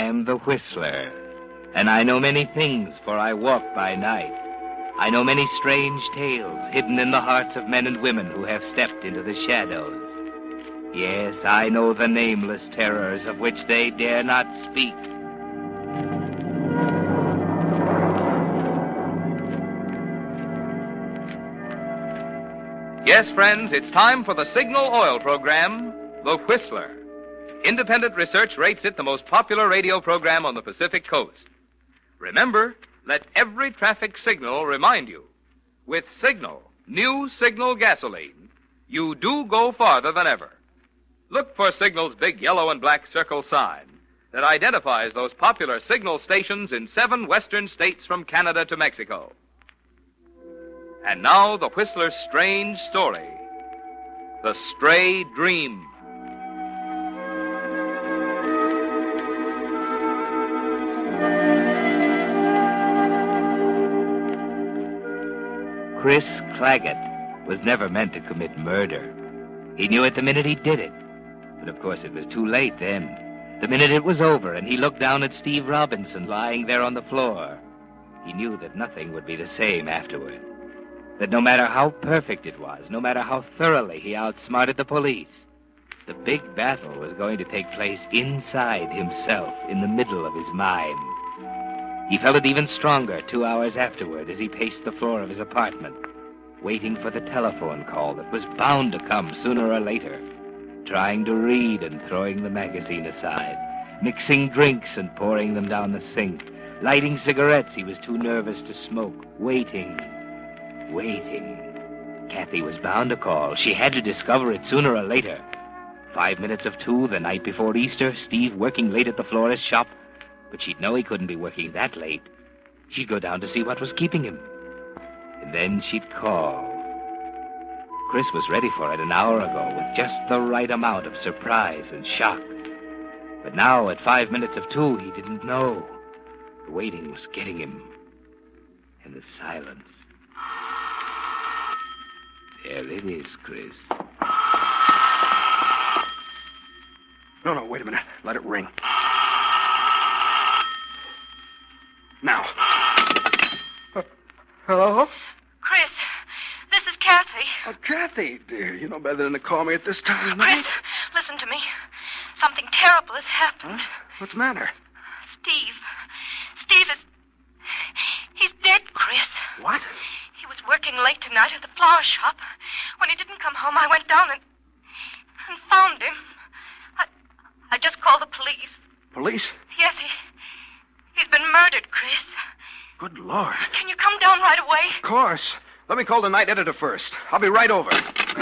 am the Whistler, and I know many things, for I walk by night. I know many strange tales hidden in the hearts of men and women who have stepped into the shadows. Yes, I know the nameless terrors of which they dare not speak. Yes, friends, it's time for the Signal Oil program, The Whistler. Independent research rates it the most popular radio program on the Pacific Coast. Remember, let every traffic signal remind you, with Signal, new Signal gasoline, you do go farther than ever. Look for Signal's big yellow and black circle sign that identifies those popular Signal stations in 7 western states from Canada to Mexico. And now, the Whistler's strange story, The Stray Dream. Chris Claggett was never meant to commit murder. He knew it the minute he did it. But of course it was too late then. The minute it was over and he looked down at Steve Robinson lying there on the floor, he knew that nothing would be the same afterward. That no matter how perfect it was, no matter how thoroughly he outsmarted the police, the big battle was going to take place inside himself, in the middle of his mind. He felt it even stronger 2 hours afterward as he paced the floor of his apartment, waiting for the telephone call that was bound to come sooner or later, trying to read and throwing the magazine aside, mixing drinks and pouring them down the sink, lighting cigarettes he was too nervous to smoke, waiting. Kathy was bound to call. She had to discover it sooner or later. 5 minutes of 2 the night before Easter, Steve working late at the florist's shop. But she'd know he couldn't be working that late. She'd go down to see what was keeping him. And then she'd call. Chris was ready for it an hour ago with just the right amount of surprise and shock. But now, at 5 minutes of 2, he didn't know. The waiting was getting him. And the silence. There it is, Chris. No, wait a minute. Let it ring. Now. Hello? Chris, this is Kathy. Oh, Kathy, dear, you know better than to call me at this time of night. Chris, listen to me. Something terrible has happened. Huh? What's the matter? Steve is... He's dead, Chris. What? He was working late tonight at the flower shop. When he didn't come home, I went down and found him. I just called the police. Police? Yes, he's been murdered, Chris. Good Lord. Can you come down right away? Of course. Let me call the night editor first. I'll be right over.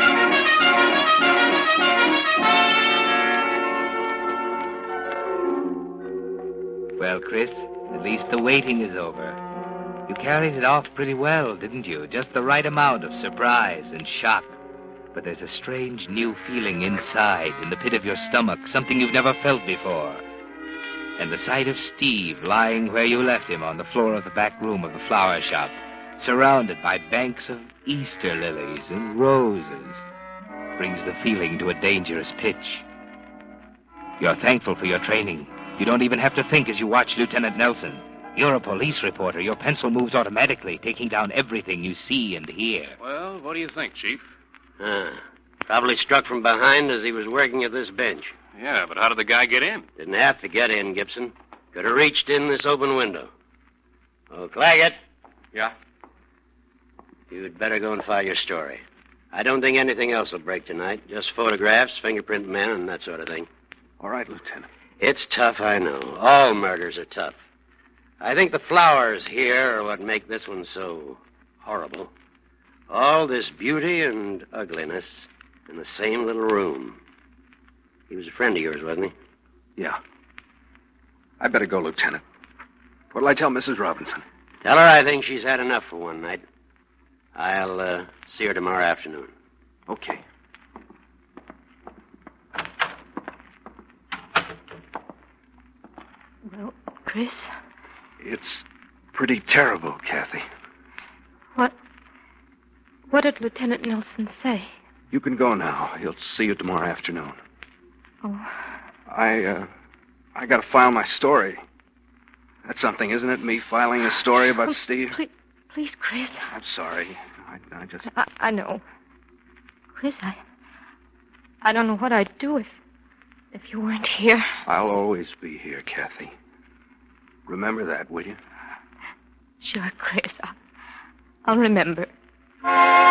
Well, Chris, at least the waiting is over. You carried it off pretty well, didn't you? Just the right amount of surprise and shock. But there's a strange new feeling inside, in the pit of your stomach, something you've never felt before. And the sight of Steve lying where you left him on the floor of the back room of the flower shop, surrounded by banks of Easter lilies and roses, brings the feeling to a dangerous pitch. You're thankful for your training. You don't even have to think as you watch Lieutenant Nelson. You're a police reporter. Your pencil moves automatically, taking down everything you see and hear. Well, what do you think, Chief? Probably struck from behind as he was working at this bench. Yeah, but how did the guy get in? Didn't have to get in, Gibson. Could have reached in this open window. Oh, Claggett. Yeah? You'd better go and file your story. I don't think anything else will break tonight. Just photographs, fingerprint men, and that sort of thing. All right, Lieutenant. It's tough, I know. All murders are tough. I think the flowers here are what make this one so horrible. All this beauty and ugliness in the same little room. He was a friend of yours, wasn't he? Yeah. I better go, Lieutenant. What'll I tell Mrs. Robinson? Tell her I think she's had enough for one night. I'll see her tomorrow afternoon. Okay. Well, Chris? It's pretty terrible, Kathy. What did Lieutenant Nelson say? You can go now. He'll see you tomorrow afternoon. Oh. I I gotta file my story. That's something, isn't it? Me filing a story about Steve? Please, Chris. I'm sorry. I just... I know. Chris, I don't know what I'd do if you weren't here. I'll always be here, Kathy. Remember that, will you? Sure, Chris. I'll remember.